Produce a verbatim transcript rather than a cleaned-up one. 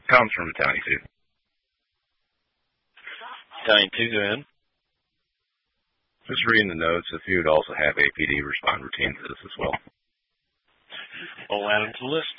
Comes from Battalion two. Battalion two, go ahead. Just reading the notes, if you would also have A P D respond routine for this as well. We'll add them to the list.